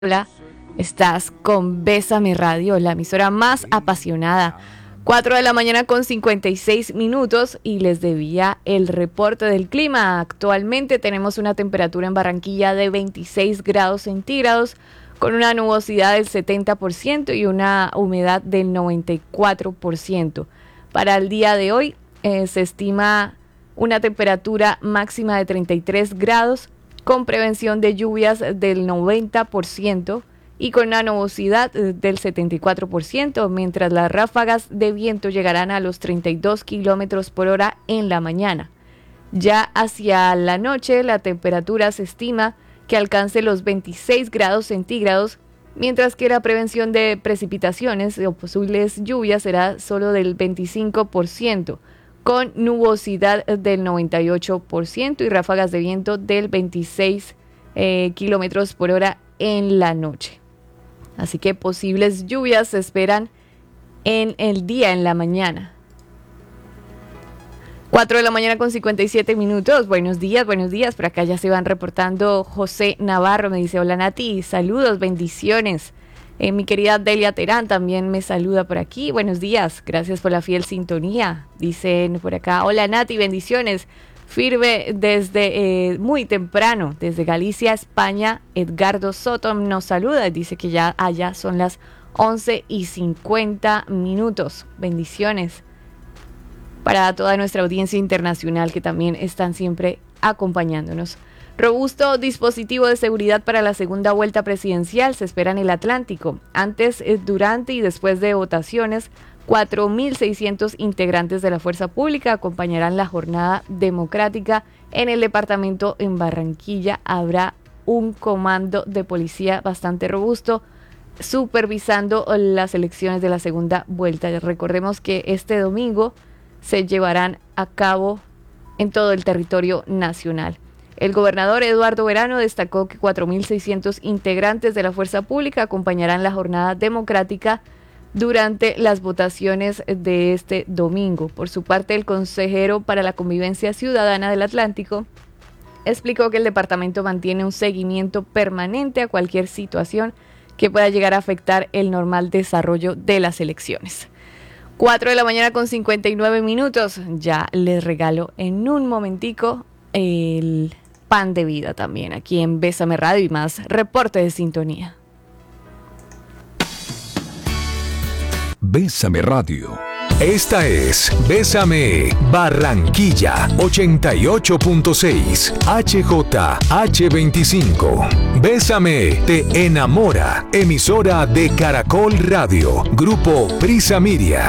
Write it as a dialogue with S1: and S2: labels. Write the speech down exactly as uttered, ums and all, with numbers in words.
S1: Hola, estás con Bésame Radio, la emisora más apasionada. cuatro de la mañana con cincuenta y seis minutos y les debía el reporte del clima. Actualmente tenemos una temperatura en Barranquilla de veintiséis grados centígrados con una nubosidad del setenta por ciento y una humedad del noventa y cuatro por ciento. Para el día de hoy eh, se estima una temperatura máxima de treinta y tres grados con prevención de lluvias del noventa por ciento y con una nubosidad del setenta y cuatro por ciento, mientras las ráfagas de viento llegarán a los treinta y dos kilómetros por hora en la mañana. Ya hacia la noche la temperatura se estima que alcance los veintiséis grados centígrados, mientras que la prevención de precipitaciones o posibles lluvias será solo del veinticinco por ciento, con nubosidad del noventa y ocho por ciento y ráfagas de viento del veintiséis eh, kilómetros por hora en la noche. Así que posibles lluvias se esperan en el día, en la mañana. cuatro de la mañana con cincuenta y siete minutos. Buenos días, buenos días. Por acá ya se van reportando. José Navarro me dice: hola Nati, saludos, bendiciones. Eh, mi querida Delia Terán también me saluda por aquí. Buenos días, gracias por la fiel sintonía. Dicen por acá: hola Nati, bendiciones. Firme desde eh, muy temprano, desde Galicia, España. Edgardo Soto nos saluda. Dice que ya allá son las once y cincuenta minutos. Bendiciones para toda nuestra audiencia internacional que también están siempre acompañándonos. Robusto dispositivo de seguridad para la segunda vuelta presidencial se espera en el Atlántico. Antes, durante y después de votaciones, cuatro mil seiscientos integrantes de la fuerza pública acompañarán la jornada democrática en el departamento. En Barranquilla habrá un comando de policía bastante robusto supervisando las elecciones de la segunda vuelta. Recordemos que este domingo se llevarán a cabo en todo el territorio nacional. El gobernador Eduardo Verano destacó que cuatro mil seiscientos integrantes de la fuerza pública acompañarán la jornada democrática durante las votaciones de este domingo. Por su parte, el consejero para la convivencia ciudadana del Atlántico explicó que el departamento mantiene un seguimiento permanente a cualquier situación que pueda llegar a afectar el normal desarrollo de las elecciones. cuatro de la mañana con cincuenta y nueve minutos. Ya les regalo en un momentico el pan de vida también aquí en Bésame Radio y más reporte de sintonía.
S2: Bésame Radio. Esta es Bésame Barranquilla ochenta y ocho punto seis H J H veinticinco. Bésame te enamora. Emisora de Caracol Radio. Grupo Prisa Media.